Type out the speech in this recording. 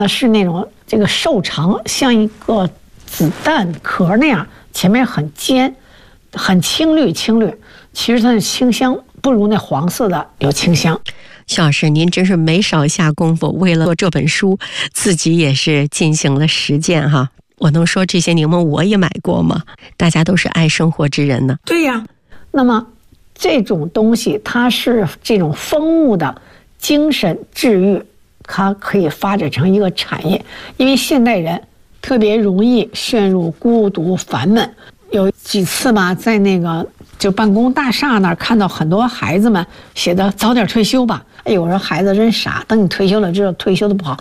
那是那种这个瘦长，像一个子弹壳那样，前面很尖，很青绿。其实它的清香不如那黄色的有清香。 肖老师，您真是没少下功夫，为了做这本书，自己也是进行了实践哈。我能说这些柠檬我也买过吗？大家都是爱生活之人呢。 对呀，那么这种东西它是这种风物的精神治愈，它可以发展成一个产业。因为现代人特别容易陷入孤独烦闷，有几次吧，在那个就办公大厦那儿看到很多孩子们写的早点退休吧。哎呦，我说孩子真傻，等你退休了知道退休的不好。